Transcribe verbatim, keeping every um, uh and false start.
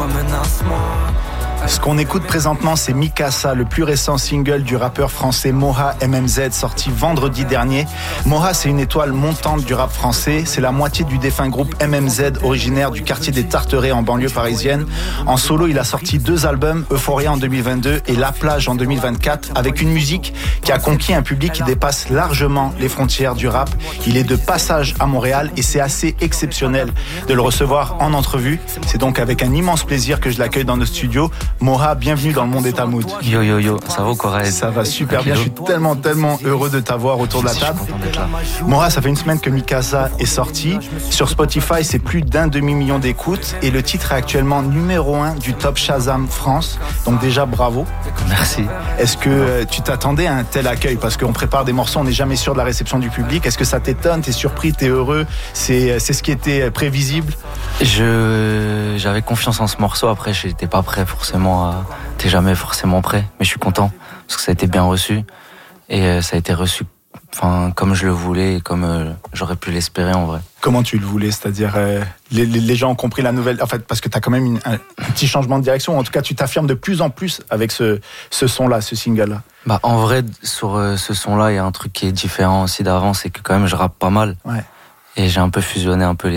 pourquoi menace-moi? Ce qu'on écoute présentement, c'est Mikasa, le plus récent single du rappeur français Moha M M Z, sorti vendredi dernier. Moha, c'est une étoile montante du rap français. C'est la moitié du défunt groupe M M Z, originaire du quartier des Tarterets en banlieue parisienne. En solo, il a sorti deux albums, Euphoria en deux mille vingt-deux et La Plage en deux mille vingt-quatre, avec une musique qui a conquis un public qui dépasse largement les frontières du rap. Il est de passage à Montréal et c'est assez exceptionnel de le recevoir en entrevue. C'est donc avec un immense plaisir que je l'accueille dans nos studios. Moha, bienvenue dans le monde est à mood. Yo yo yo, ça va ou quoi? Ça va super okay, bien, je suis tellement tellement heureux de t'avoir autour de la table. Moha, ça fait une semaine que Mikasa est sorti. Sur Spotify, c'est plus d'un demi-million d'écoutes et le titre est actuellement numéro un du top Shazam France. Donc déjà, bravo. Merci. Est-ce que euh, tu t'attendais à un tel accueil? Parce qu'on prépare des morceaux, on n'est jamais sûr de la réception du public. Est-ce que ça t'étonne? T'es surpris? T'es heureux? C'est, c'est ce qui était prévisible? Je, j'avais confiance en ce morceau. Après, j'étais pas prêt forcément. À... T'es jamais forcément prêt, mais je suis content parce que ça a été bien reçu et euh, ça a été reçu, enfin comme je le voulais et comme euh, j'aurais pu l'espérer en vrai. Comment tu le voulais? C'est-à-dire euh, les, les gens ont compris la nouvelle, en fait, parce que t'as quand même une, un, un petit changement de direction. En tout cas, tu t'affirmes de plus en plus avec ce, ce son-là, ce single-là. Bah en vrai, sur euh, ce son-là, il y a un truc qui est différent aussi d'avant, c'est que quand même je rappe pas mal. Ouais. Et j'ai un peu fusionné un peu les